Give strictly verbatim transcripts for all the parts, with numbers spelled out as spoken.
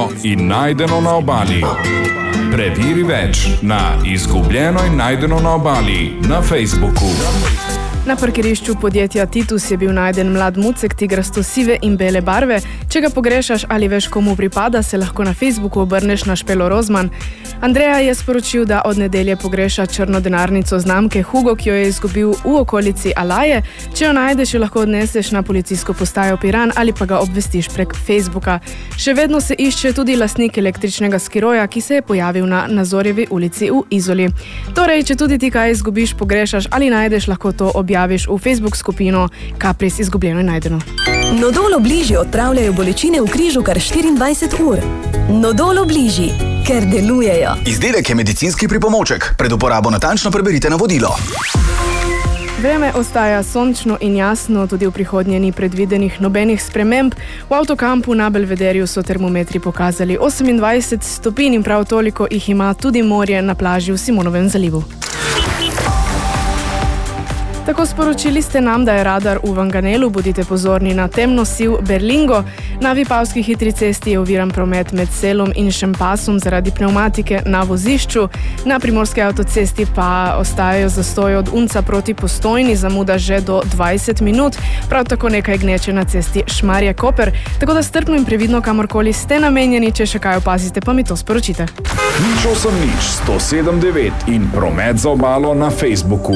in najdeno na obali. Preveri več na Izgubljeno in najdeno na obali na Facebooku. Na parkirišču podjetja Titus je bil najden mlad mucek tigrasto sive in bele barve. Če ga pogrešaš ali veš, komu pripada, se lahko na Facebooku obrneš na Špelo Rozman. Andreja je sporočil, da od nedelje pogreša črno denarnico znamke Hugo, ki jo je izgubil v okolici Alaje. Če jo najdeš, jo lahko odneseš na policijsko postajo Piran ali pa ga obvestiš prek Facebooka. Še vedno se išče tudi lastnik električnega skiroja, ki se je pojavil na Nazorjevi ulici v Izoli. Torej, če tudi ti kaj izgubiš, pogrešaš ali najdeš, lahko to objaviš v Facebook skupino Kapris Izgubljeno in najdeno. Nodol Obliži odpravljajo bolečine v križu kar štiriindvajset ur. Nodol Obliži, ker delujejo. Izdelek je medicinski pripomoček. Pred uporabo natančno preberite navodilo. Vreme ostaja sončno in jasno, tudi v prihodnje ni predvidenih nobenih sprememb. V avtokampu na Belvederju so termometri pokazali osemindvajset stopinj in prav toliko jih ima tudi morje na plaži v Simonovem zalivu. Tako sporočili ste nam, da je radar v Vanganelu, bodite pozorni na temno siv Berlingo. Na Vipavski hitri cesti je oviran promet med Selom in Šempasom zaradi pneumatike na vozišču. Na Primorski avtocesti pa ostajajo zastoji od Unca proti Postojni, zamuda že do dvajset minut, prav tako nekaj gneče na cesti Šmarje-Koper, tako da strpno in previdno kamorkoli ste namenjeni, če še kaj opazite, pa mi to sporočite. Nič osem nič, sto sedem devet in promet za obalo na Facebooku.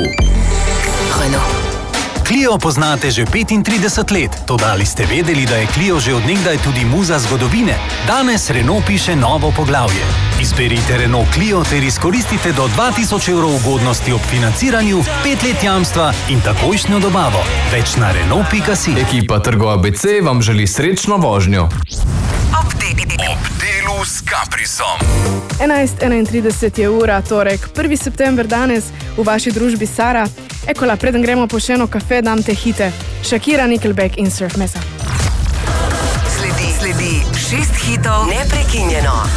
Clio poznate že petintrideset let, toda ali ste vedeli, da je Clio že od nekdaj tudi muza zgodovine? Danes Renault piše novo poglavje. Izberite Renault Clio ter izkoristite do dva tisoč evrov ugodnosti ob financiranju, pet let jamstva in takojšnjo dobavo. Več na Renault pika si. Ekipa Trgo A B C vam želi srečno vožnjo. Ob delu s Kaprisom. enajst enaintrideset je ura, torek, prvi september danes, v vaši družbi Sara. Ekola, preden gremo po še eno kafe, dam te hite. Shakira, Nickelback in Surf Mesa. Sledi, sledi šest hitov neprekinjeno.